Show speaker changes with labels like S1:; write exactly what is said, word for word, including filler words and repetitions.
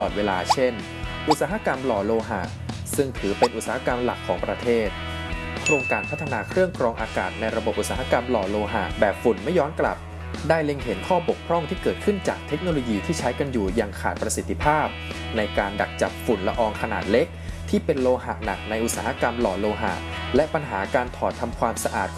S1: ตลอดเวลาเช่นอุตสาหกรรมหล่อโลหะซึ่งถือเป็นอุตสาหกรรมหลักของประเทศโครงการพัฒนาเครื่องกรองอากาศในระบบอุตสาหกรรมหล่อโลหะแบบฝุ่นไม่ย้อนกลับได้เล็งเห็นข้อบกพร่องที่เกิดขึ้นจากเทคโนโลยีที่ใช้กันอยู่อย่างขาดประสิทธิภาพในการดักจับฝุ่นละอองขนาดเล็กที่เป็นโลหะหนักในอุตสาหกรรมหล่อโลหะและปัญหาการถอดทำความสะอาด